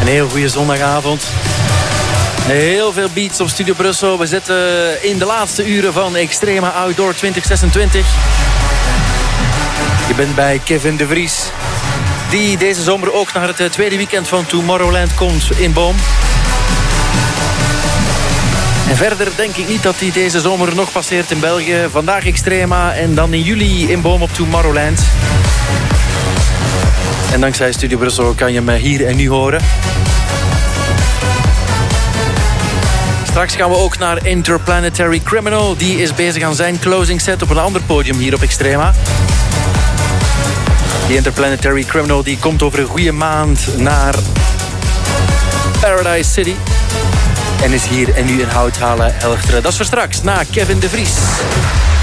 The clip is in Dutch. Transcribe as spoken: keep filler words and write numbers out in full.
heel goede zondagavond. Heel veel beats op Studio Brussel. We zitten in de laatste uren van Extrema Outdoor twintig zesentwintig. Je bent bij Kevin de Vries, die deze zomer ook naar het tweede weekend van Tomorrowland komt in Boom. En verder denk ik niet dat hij deze zomer nog passeert in België. Vandaag Extrema en dan in juli in Boom op Tomorrowland. En dankzij Studio Brussel kan je me hier en nu horen. Straks gaan we ook naar Interplanetary Criminal. Die is bezig aan zijn closing set op een ander podium hier op Extrema. Die Interplanetary Criminal die komt over een goede maand naar Paradise City. En is hier en nu in Houthalen Helchteren. Dat is voor straks na Kevin de Vries.